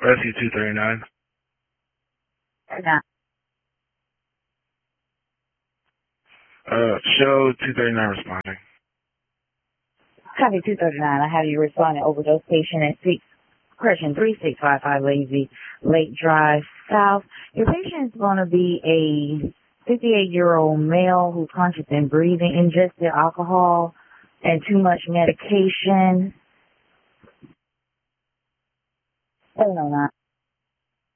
Rescue 239. Now, Show 239 responding. copy 239. I have you responding overdose patient at 3655 Lazy Lake Drive South. Your patient is going to be a 58-year-old male who's conscious and breathing, ingested alcohol and too much medication. 709.